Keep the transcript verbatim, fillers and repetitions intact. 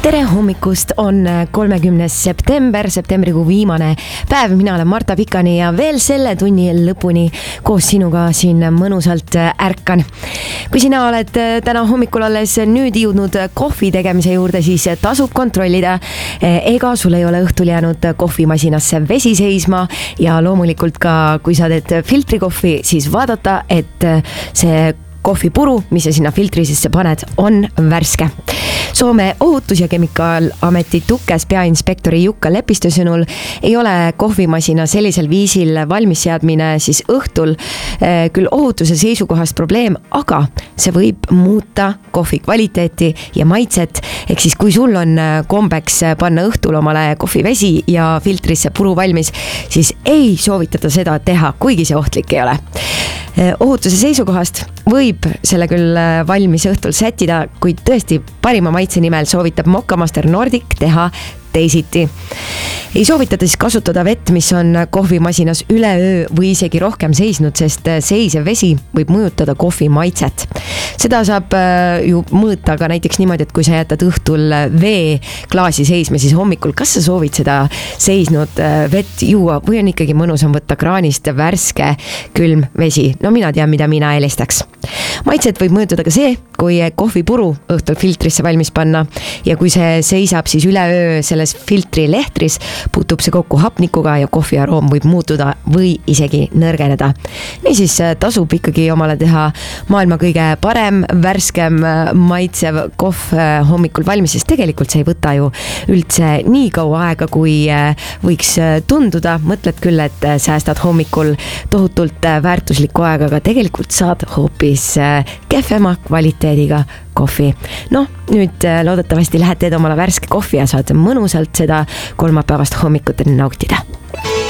tere hommikust, on kolmekümnes september, septembrikuu viimane päev, mina olen Marta Pikani ja veel selle tunni lõpuni koos sinuga siin mõnusalt ärkan. Kui sina oled täna hommikul alles nüüd jõudnud kohvi tegemise juurde, siis tasub kontrollida, ega sul ei ole õhtul jäänud kohvimasinasse vesi seisma ja loomulikult ka, kui sa teed filtrikohvi, siis vaadata, et see kohvipuru, mis sa sinna filtri sisse paned, on värske. Soome ohutus- ja kemikaalameti Tukes peainspektori Jukka Lepistö sõnul ei ole kohvimasina sellisel viisil valmisseadmine siis õhtul küll ohutuse seisukohast probleem, aga see võib muuta kohvi kvaliteeti ja maitset. Ehk siis kui sul on kombeks panna õhtul omale kohvivesi ja filtrisse puru valmis, siis ei soovitata seda teha, kuigi see ohtlik ei ole. Ohutuse seisukohast võib selle küll valmis õhtul sättida, kuid tõesti parima maitse nimel soovitab Mokkamaster Nordic teha teisiti. Ei soovitata siis kasutada vett, mis on kohvimasinas üle öö või isegi rohkem seisnud, sest seisev vesi võib mõjutada kohvi maitset. Seda saab ju mõõta ka näiteks niimoodi, et kui sa jätad õhtul vee klaasi seisma, siis hommikul kas sa soovid seda seisnud vett juua või on ikkagi mõnusam võtta kraanist värske külm vesi. No mina tean, mida mina eelistaks. Maitset võib mõjutada ka see, kui kohvipuru õhtul filtrisse valmis panna ja kui see seisab siis üle öö selles filtri lehtris, puutub see kokku hapnikuga ja kohvi aroom võib muutuda või isegi nõrgeneda. Niisiis tasub ikkagi omale teha maailma kõige parem, värskem maitsev kohv hommikul valmis, sest tegelikult see ei võta ju üldse nii kaua aega, kui võiks tunduda. Mõtled küll, et säästad hommikul tohutult väärtuslikku aega, aga tegelikult saad hoopis kehvema kvaliteediga kohvi. No, nüüd loodetavasti lähed teed omale värske kohvi ja saad mõnusalt seda kolmapäevast hommikut nautida.